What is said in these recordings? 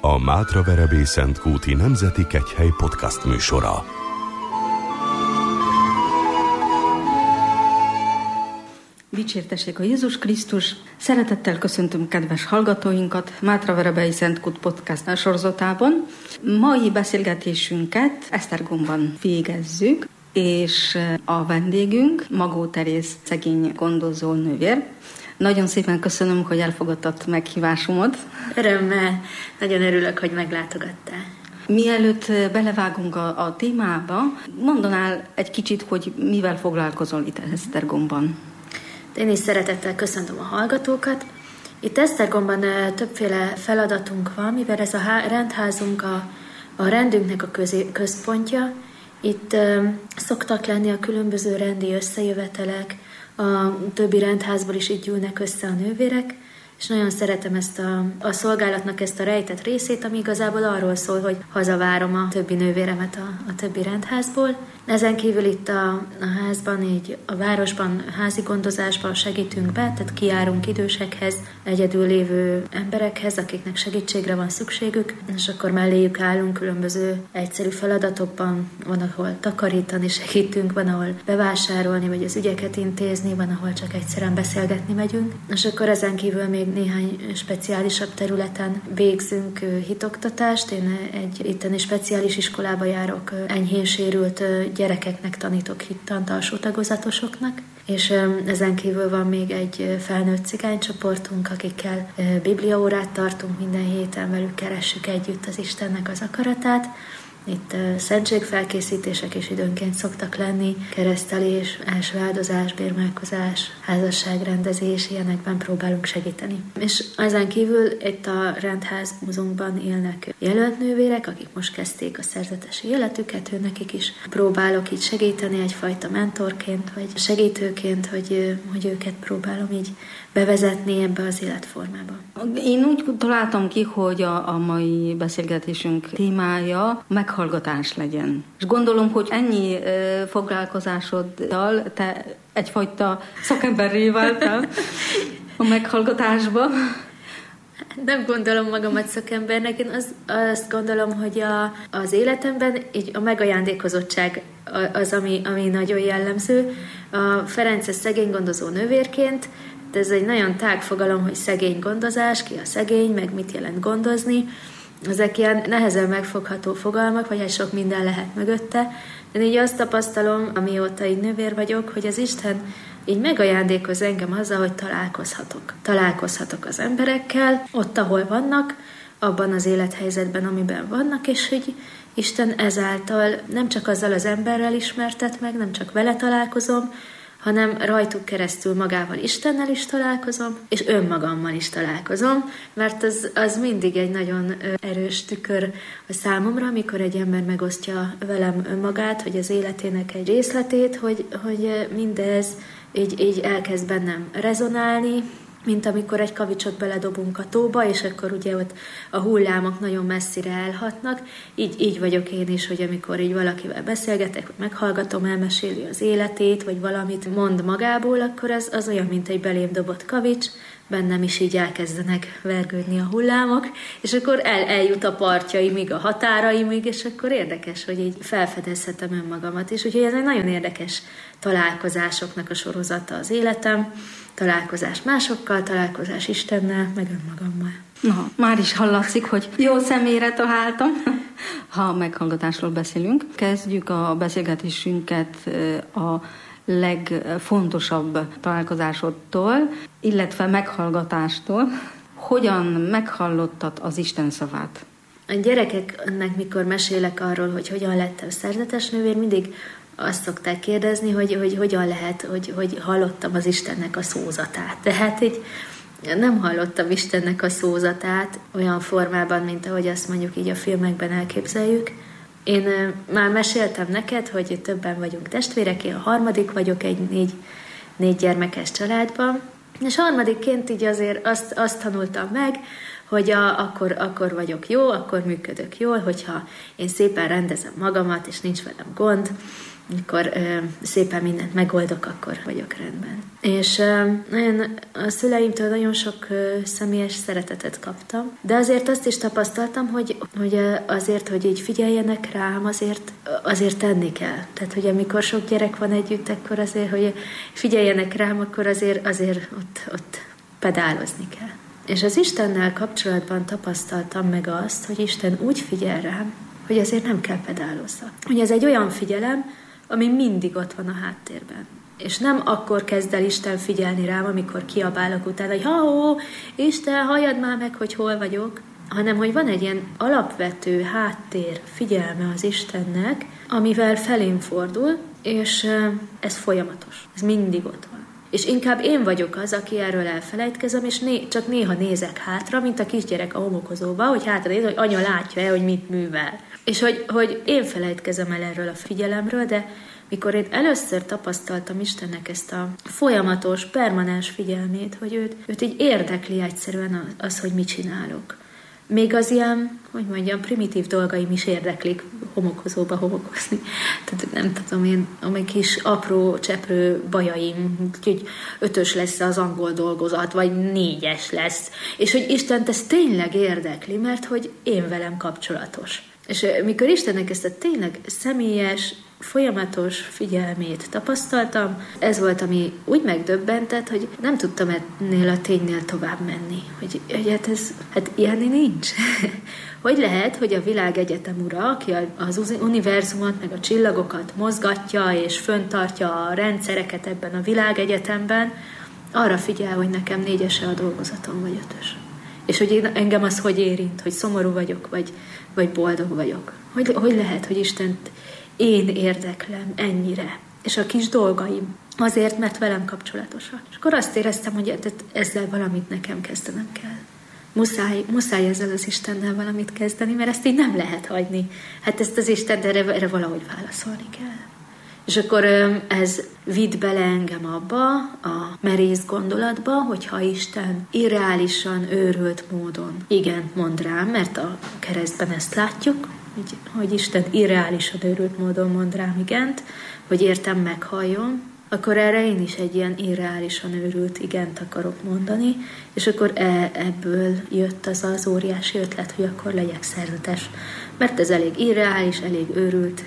a Mátraverebélyszentkúti Nemzeti Kegyhely podcast műsora. Dicsértessék a Jézus Krisztus! Szeretettel köszöntöm kedves hallgatóinkat Mátraverebélyszentkút podcast sorozatában. Mai beszélgetésünket Esztergomban végezzük, és a vendégünk Magó Teréz szegény gondozó nővér. Nagyon szépen köszönöm, hogy elfogadtad meghívásomat. Örömmel, nagyon örülök, hogy meglátogattál. Mielőtt belevágunk a témába, mondanál egy kicsit, hogy mivel foglalkozol itt Esztergomban? Én is szeretettel köszöntöm a hallgatókat. Itt Esztergomban többféle feladatunk van, mivel ez a rendházunk a rendünknek a központja. Itt szoktak lenni a különböző rendi összejövetelek, a többi rendházból is itt gyűlnek össze a nővérek, és nagyon szeretem ezt a szolgálatnak ezt a rejtett részét, ami igazából arról szól, hogy hazavárom a többi nővéremet a többi rendházból. Ezen kívül itt a házban, így a városban, házi gondozásban segítünk be, tehát kijárunk idősekhez, egyedül lévő emberekhez, akiknek segítségre van szükségük, és akkor melléjük állunk különböző egyszerű feladatokban, van, ahol takarítani segítünk, van, ahol bevásárolni, vagy az ügyeket intézni, van, ahol csak egyszerűen beszélgetni megyünk, és akkor ezen kívül még néhány speciálisabb területen végzünk hitoktatást. Én egy itteni speciális iskolába járok, enyhén sérült gyerekeknek tanítok hittant, alsó tagozatosoknak, és ezen kívül van még egy felnőtt cigánycsoportunk, akikkel bibliaórát tartunk minden héten, velük keressük együtt az Istennek az akaratát. Itt szentségfelkészítések is időnként szoktak lenni, keresztelés, első áldozás, bérmálkozás, házasságrendezés, ilyenekben próbálunk segíteni. És ezen kívül itt a rendházunkban élnek jelölt nővérek, akik most kezdték a szerzetesi életüket, nekik is próbálok így segíteni egyfajta mentorként, vagy segítőként, hogy őket próbálom így bevezetni ebbe az életformába. Én úgy találtam ki, hogy a mai beszélgetésünk témája meghallgatás legyen. És gondolom, hogy ennyi foglalkozásoddal te egyfajta szakemberré váltál a meghallgatásba. Nem gondolom magamat szakembernek, én azt gondolom, hogy az életemben így a megajándékozottság az, ami nagyon jellemző. A Ferences szegény gondozó nővérként, de ez egy nagyon tág fogalom, hogy szegény gondozás, ki a szegény, meg mit jelent gondozni. Ezek ilyen nehezen megfogható fogalmak, vagy hát sok minden lehet mögötte. De így azt tapasztalom, amióta így nővér vagyok, hogy az Isten így megajándékoz engem azzal, hogy találkozhatok. Találkozhatok az emberekkel, ott, ahol vannak, abban az élethelyzetben, amiben vannak, és hogy Isten ezáltal nem csak azzal az emberrel ismertet meg, nem csak vele találkozom, hanem rajtuk keresztül magával Istennel is találkozom, és önmagammal is találkozom, mert az mindig egy nagyon erős tükör a számomra, amikor egy ember megosztja velem önmagát, hogy az életének egy részletét, hogy mindez így elkezd bennem rezonálni, mint amikor egy kavicsot beledobunk a tóba, és akkor ugye ott a hullámok nagyon messzire elhatnak. Így vagyok én is, hogy amikor így valakivel beszélgetek, vagy meghallgatom, elmeséli az életét, vagy valamit mond magából, akkor az olyan, mint egy belém dobott kavics, bennem is így elkezdenek vergődni a hullámok, és akkor eljut a partjaimig, a határaimig, és akkor érdekes, hogy így felfedezhetem önmagamat is. Úgyhogy ez egy nagyon érdekes találkozásoknak a sorozata az életem, találkozás másokkal, találkozás Istennel, meg önmagammal. Na, már is hallatszik, hogy jó személyre találtam. Ha meghallgatásról beszélünk, kezdjük a beszélgetésünket a legfontosabb találkozásodtól, illetve meghallgatástól. Hogyan meghallottad az Isten szavát? A gyerekeknek, mikor mesélek arról, hogy hogyan lettem szerzetes nővér, mindig azt szokták kérdezni, hogy hogyan lehet, hogy hallottam az Istennek a szózatát. Tehát így nem hallottam Istennek a szózatát olyan formában, mint ahogy azt mondjuk így a filmekben elképzeljük. Én már meséltem neked, hogy többen vagyunk testvérek, én a harmadik vagyok egy négy gyermekes családban, és harmadikként így azért azt tanultam meg, hogy akkor vagyok jó, akkor működök jól, hogyha én szépen rendezem magamat, és nincs velem gond, mikor szépen mindent megoldok, akkor vagyok rendben. És a szüleimtől nagyon sok személyes szeretetet kaptam, de azért azt is tapasztaltam, hogy azért, hogy így figyeljenek rám, azért tenni kell. Tehát, hogy amikor sok gyerek van együtt, akkor azért, hogy figyeljenek rám, akkor azért ott pedálozni kell. És az Istennel kapcsolatban tapasztaltam meg azt, hogy Isten úgy figyel rám, hogy ezért nem kell pedálozzak. Hogy ez egy olyan figyelem, ami mindig ott van a háttérben. És nem akkor kezd el Isten figyelni rám, amikor kiabálok utána, hogy Isten, halljad már meg, hogy hol vagyok, hanem hogy van egy ilyen alapvető háttér figyelme az Istennek, amivel felém fordul, és ez folyamatos. Ez mindig ott van. És inkább én vagyok az, aki erről elfelejtkezem, és csak néha nézek hátra, mint a kisgyerek a homokozóba, hogy hátra néz, hogy anya látja-e, hogy mit művel. És hogy én felejtkezem el erről a figyelemről, de mikor én először tapasztaltam Istennek ezt a folyamatos, permanens figyelmét, hogy őt így érdekli egyszerűen az, hogy mit csinálok. Még az ilyen, hogy mondjam, primitív dolgaim is érdeklik homokozóba homokozni. Tehát nem tudom, én a kis apró cseprő bajaim, hogy 5-ös lesz az angol dolgozat, vagy 4-es lesz. És hogy Istent ez tényleg érdekli, mert hogy én velem kapcsolatos. És mikor Istennek ezt a tényleg személyes, folyamatos figyelmét tapasztaltam, ez volt, ami úgy megdöbbentett, hogy nem tudtam ennél a ténynél tovább menni. Hogy hát ilyen nincs. Hogy lehet, hogy a világegyetem ura, aki az univerzumot, meg a csillagokat mozgatja és föntartja a rendszereket ebben a világegyetemben, arra figyel, hogy nekem 4-es a dolgozatom, vagy 5-ös. És hogy engem az hogy érint, hogy szomorú vagyok, vagy boldog vagyok. Hogy lehet, hogy Istent én érdeklem ennyire, és a kis dolgaim, azért, mert velem kapcsolatosak. És akkor azt éreztem, hogy ezzel valamit nekem kezdenem kell. Muszáj ezzel az Istennel valamit kezdeni, mert ezt így nem lehet hagyni. Hát ezt az Isten erre valahogy válaszolni kell. És akkor ez vitt bele engem abba, a merész gondolatba, hogyha Isten irreálisan, őrült módon igent mond rám, mert a keresztben ezt látjuk, hogy Isten irreálisan, őrült módon mond rám igent, hogy értem meghalljon, akkor erre én is egy ilyen irreálisan őrült igent akarok mondani, és akkor ebből jött az óriási ötlet, hogy akkor legyek szerzetes. Mert ez elég irreális, elég őrült,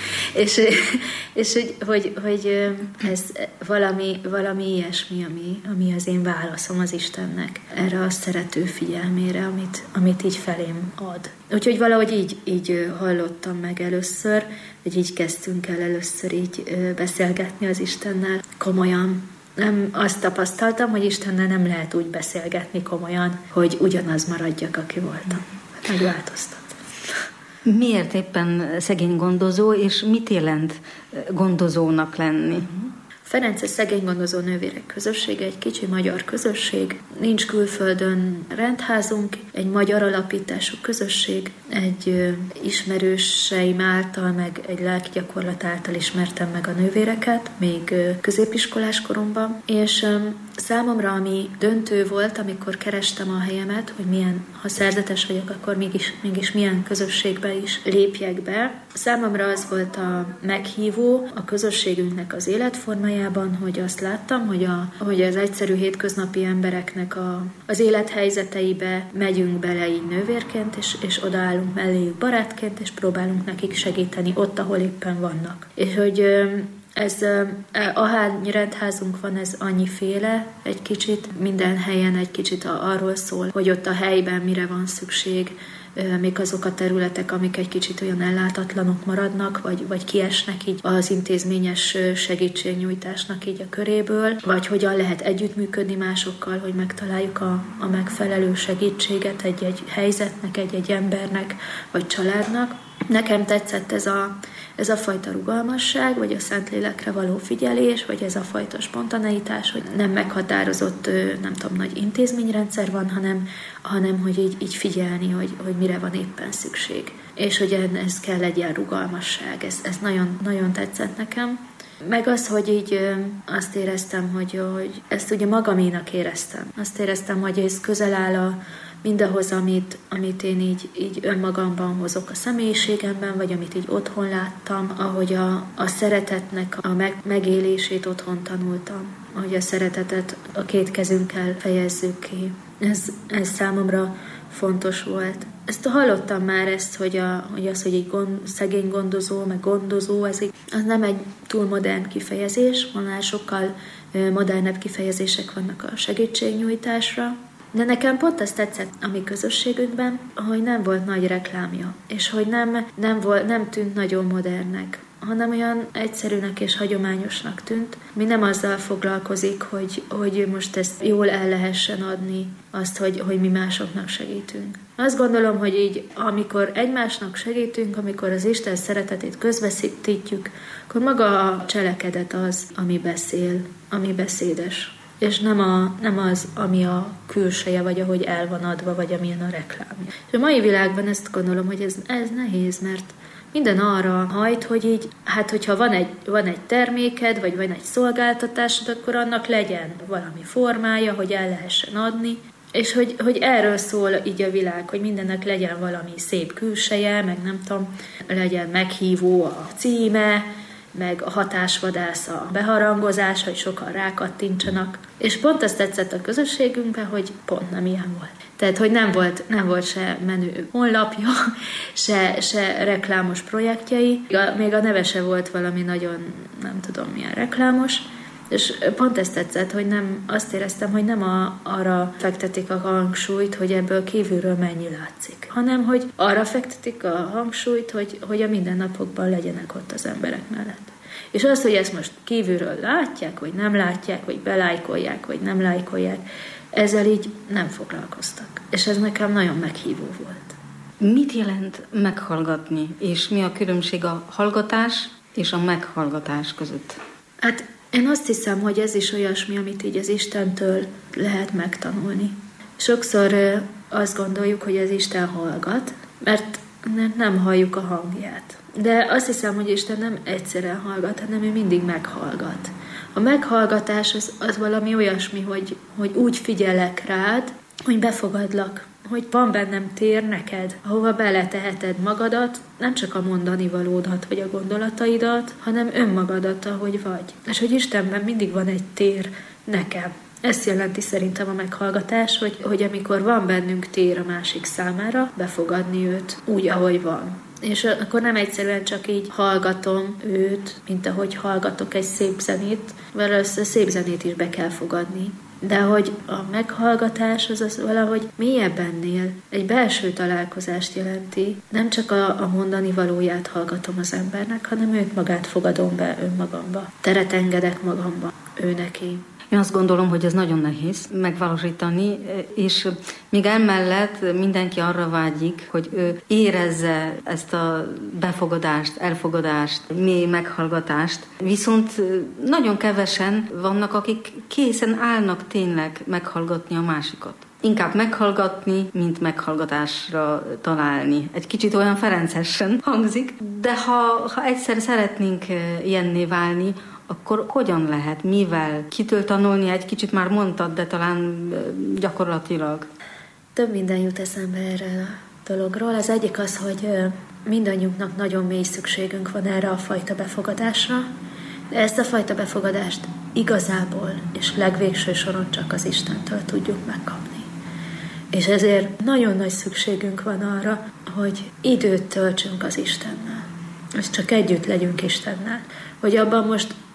és hogy ez valami ilyesmi, ami az én válaszom az Istennek erre a szerető figyelmére, amit így felém ad. Úgyhogy valahogy így hallottam meg először, hogy így kezdtünk el először így beszélgetni az Istennel komolyan. Nem azt tapasztaltam, hogy Istennel nem lehet úgy beszélgetni komolyan, hogy ugyanaz maradjak, aki voltam. Megváltoztat. Miért éppen szegény gondozó, és mit jelent gondozónak lenni? Ferences szegény gondozó nővérek közössége, egy kicsi magyar közösség, nincs külföldön rendházunk, egy magyar alapítású közösség, egy ismerőseim által, meg egy lelkigyakorlat által ismertem meg a nővéreket, még középiskolás koromban, és számomra, ami döntő volt, amikor kerestem a helyemet, hogy ha szerzetes vagyok, akkor mégis milyen közösségbe is lépjek be. Számomra az volt a meghívó a közösségünknek az életformájában, hogy azt láttam, hogy az egyszerű hétköznapi embereknek az élethelyzeteibe megyünk bele így nővérként, és odaállunk melléjük barátként, és próbálunk nekik segíteni ott, ahol éppen vannak. És hogy ahány rendházunk van, ez annyiféle, egy kicsit, minden helyen egy kicsit arról szól, hogy ott a helyben mire van szükség, még azok a területek, amik egy kicsit olyan ellátatlanok maradnak, vagy kiesnek így az intézményes segítségnyújtásnak így a köréből, vagy hogyan lehet együttműködni másokkal, hogy megtaláljuk a megfelelő segítséget egy helyzetnek, egy embernek, vagy családnak. Nekem tetszett ez a fajta rugalmasság, vagy a Szentlélekre való figyelés, vagy ez a fajta spontaneitás, hogy nem meghatározott, nem tudom, nagy intézményrendszer van, hanem hogy így figyelni, hogy mire van éppen szükség. És hogy ez kell egy ilyen rugalmasság, ez nagyon, nagyon tetszett nekem. Meg az, hogy így azt éreztem, hogy ezt ugye magaménak éreztem. Azt éreztem, hogy ez közel áll a mindahhoz, amit én így önmagamban hozok a személyiségemben, vagy amit így otthon láttam, ahogy a szeretetnek a megélését otthon tanultam, ahogy a szeretetet a két kezünkkel fejezzük ki. Ez számomra fontos volt. Ezt hallottam már hogy egy szegény gondozó, meg gondozó, az nem egy túl modern kifejezés, már sokkal modernebb kifejezések vannak a segítségnyújtásra. De nekem pont azt tetszett a mi közösségünkben, hogy nem volt nagy reklámja, és hogy nem tűnt nagyon modernnek, hanem olyan egyszerűnek és hagyományosnak tűnt. Mi nem azzal foglalkozik, hogy most ezt jól el lehessen adni, azt, hogy mi másoknak segítünk. Azt gondolom, hogy így, amikor egymásnak segítünk, amikor az Isten szeretetét közvetítjük, akkor maga a cselekedet az, ami beszél, ami beszédes. És nem az, ami a külseje, vagy ahogy el van adva, vagy amilyen a reklámja. És a mai világban ezt gondolom, hogy ez nehéz, mert minden arra hajt, hogy így, hát hogyha van egy terméked, vagy van egy szolgáltatásod, akkor annak legyen valami formája, hogy el lehessen adni, és hogy erről szól így a világ, hogy mindennek legyen valami szép külseje, meg nem tudom, legyen meghívó a címe, meg a hatásvadász a beharangozás, hogy sokan rákattintsanak. És pont azt tetszett a közösségünkben, hogy pont nem ilyen volt. Tehát, hogy nem volt se menő honlapja, se reklámos projektjei. Még a neve se volt valami nagyon, nem tudom milyen reklámos. És pont ezt tetszett, hogy azt éreztem, hogy nem arra fektetik a hangsúlyt, hogy ebből kívülről mennyi látszik, hanem hogy arra fektetik a hangsúlyt, hogy a mindennapokban legyenek ott az emberek mellett. És az, hogy ezt most kívülről látják, vagy nem látják, vagy belájkolják, vagy nem lájkolják, ezzel így nem foglalkoztak. És ez nekem nagyon meghívó volt. Mit jelent meghallgatni, és mi a különbség a hallgatás és a meghallgatás között? Hát én azt hiszem, hogy ez is olyasmi, amit így az Istentől lehet megtanulni. Sokszor azt gondoljuk, hogy az Isten hallgat, mert nem halljuk a hangját. De azt hiszem, hogy Isten nem egyszerűen hallgat, hanem ő mindig meghallgat. A meghallgatás az valami olyasmi, hogy úgy figyelek rád, hogy befogadlak, hogy van bennem tér neked, ahova beleteheted magadat, nem csak a mondani valódat vagy a gondolataidat, hanem önmagadat, ahogy vagy. És hogy Istenben mindig van egy tér nekem. Ezt jelenti szerintem a meghallgatás, hogy amikor van bennünk tér a másik számára, befogadni őt úgy, ahogy van. És akkor nem egyszerűen csak így hallgatom őt, mint ahogy hallgatok egy szép zenét, mert a szép zenét is be kell fogadni. De hogy a meghallgatás az valahogy mélyebbennél egy belső találkozást jelenti. Nem csak a mondani valóját hallgatom az embernek, hanem őt magát fogadom be önmagamba. Teret engedek magamba, ő neki. Én azt gondolom, hogy ez nagyon nehéz megvalósítani, és még emellett mindenki arra vágyik, hogy ő érezze ezt a befogadást, elfogadást, mély meghallgatást. Viszont nagyon kevesen vannak, akik készen állnak tényleg meghallgatni a másikat. Inkább meghallgatni, mint meghallgatásra találni. Egy kicsit olyan ferencesen hangzik, de ha egyszer szeretnénk ilyenné válni, akkor hogyan lehet, mivel, kitől tanulni, egy kicsit már mondtad, de talán gyakorlatilag. Több minden jut eszembe erre a dologról. Az egyik az, hogy mindannyiunknak nagyon mély szükségünk van erre a fajta befogadásra, de ezt a fajta befogadást igazából és legvégső soron csak az Istentől tudjuk megkapni. És ezért nagyon nagy szükségünk van arra, hogy időt töltsünk az Istennel, és csak együtt legyünk Istennel. Hogy abban most